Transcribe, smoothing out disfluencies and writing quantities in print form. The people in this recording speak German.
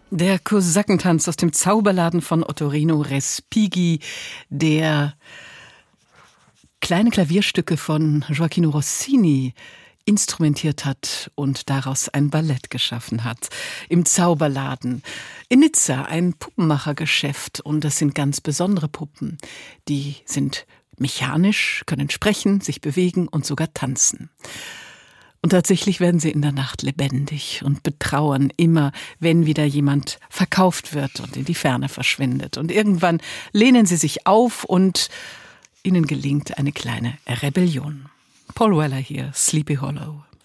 Der Kosakentanz aus dem Zauberladen von Ottorino Respighi, der kleine Klavierstücke von Gioachino Rossini instrumentiert hat und daraus ein Ballett geschaffen hat. Im Zauberladen in Nizza, ein Puppenmachergeschäft, und das sind ganz besondere Puppen. Die sind mechanisch, können sprechen, sich bewegen und sogar tanzen. Und tatsächlich werden sie in der Nacht lebendig und betrauern immer, wenn wieder jemand verkauft wird und in die Ferne verschwindet. Und irgendwann lehnen sie sich auf und ihnen gelingt eine kleine Rebellion. Paul Weller hier, Sleepy Hollow.